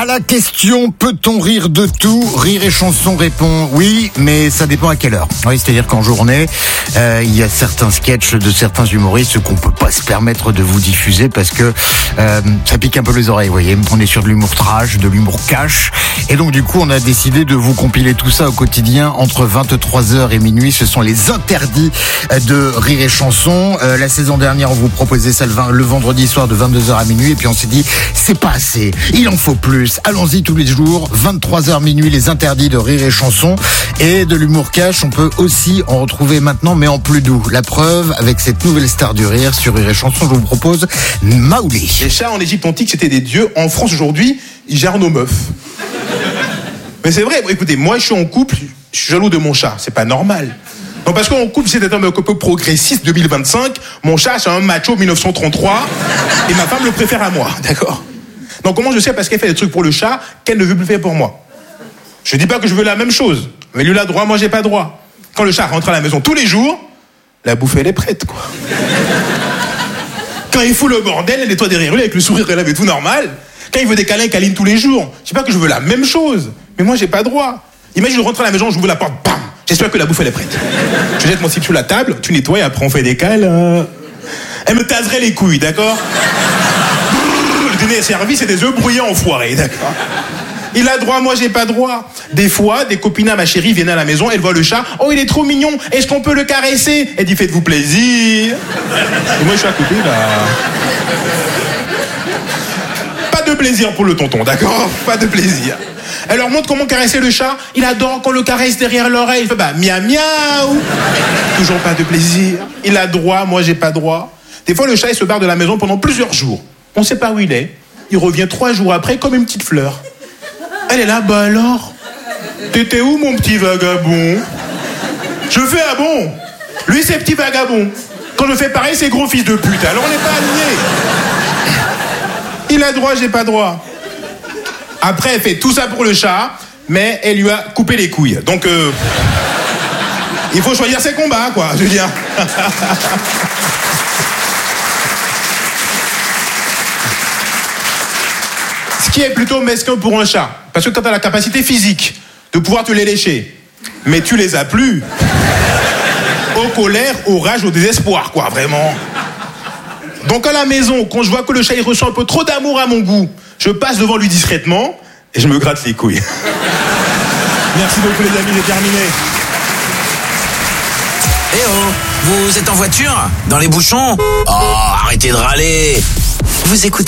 À la question, peut-on rire de tout? Rire et Chanson répond oui, mais ça dépend à quelle heure. Oui, c'est-à-dire qu'en journée, il y a certains sketchs de certains humoristes qu'on peut pas se permettre de vous diffuser parce que ça pique un peu les oreilles, vous voyez. On est sur de l'humour trash, de l'humour cash. Et donc du coup, on a décidé de vous compiler tout ça au quotidien entre 23h et minuit. Ce sont les interdits de Rire et Chanson. La saison dernière, on vous proposait ça le vendredi soir de 22h à minuit. Et puis on s'est dit, c'est pas assez, il en faut plus. Allons-y tous les jours, 23h minuit, les interdits de Rire et Chanson. Et de l'humour cash, on peut aussi en retrouver maintenant, mais en plus doux. La preuve, avec cette nouvelle star du rire sur Rire et Chanson, je vous propose Maouli. Les chats en Égypte antique, c'était des dieux. En France aujourd'hui, ils gèrent nos meufs. Mais c'est vrai, écoutez, moi je suis en couple, je suis jaloux de mon chat, c'est pas normal. Non, parce qu'en couple, c'est un peu progressiste 2025, mon chat c'est un macho 1933, et ma femme le préfère à moi, d'accord? Donc comment je sais, parce qu'elle fait des trucs pour le chat qu'elle ne veut plus faire pour moi? Je dis pas que je veux la même chose, mais lui il a droit, moi j'ai pas droit. Quand le chat rentre à la maison tous les jours, la bouffe elle est prête, quoi. Quand il fout le bordel, elle nettoie derrière lui avec le sourire elle avait tout normal. Quand il veut des câlins, il câline tous les jours. Je dis pas que je veux la même chose, mais moi j'ai pas droit. Imagine, je rentre à la maison, j'ouvre la porte, bam, j'espère que la bouffe elle est prête. Je jette mon slip sur la table, tu nettoies et après on fait des câlins. Elle me taserait les couilles, d'accord? Le dîner est servi, c'est des œufs brouillés enfoirés, d'accord? Il a droit, moi j'ai pas droit. Des fois, des copines à ma chérie viennent à la maison, elles voient le chat, oh il est trop mignon, est-ce qu'on peut le caresser? Elle dit faites-vous plaisir. Et moi je suis à côté là. Pas de plaisir pour le tonton, d'accord? Pas de plaisir. Elle leur montre comment caresser le chat, il adore qu'on le caresse derrière l'oreille, il fait bah miaou miaou. Toujours pas de plaisir. Il a droit, moi j'ai pas droit. Des fois le chat il se barre de la maison pendant plusieurs jours. On sait pas où il est. Il revient 3 jours après comme une petite fleur. Elle est là, bah alors? T'étais où mon petit vagabond? Je fais ah bon? Lui c'est petit vagabond. Quand je fais pareil c'est gros fils de pute. Alors on n'est pas alignés. Il a droit, j'ai pas droit. Après elle fait tout ça pour le chat, mais elle lui a coupé les couilles. Donc il faut choisir ses combats, quoi, je veux dire. Ce qui est plutôt mesquin pour un chat. Parce que quand tu as la capacité physique de pouvoir te les lécher, mais tu les as plus, aux colères, au rage, au désespoir, quoi, vraiment. Donc à la maison, quand je vois que le chat il ressent un peu trop d'amour à mon goût, je passe devant lui discrètement et je me gratte les couilles. Merci beaucoup les amis, j'ai terminé. Eh oh, vous êtes en voiture? Dans les bouchons? Oh, arrêtez de râler. Vous écoutez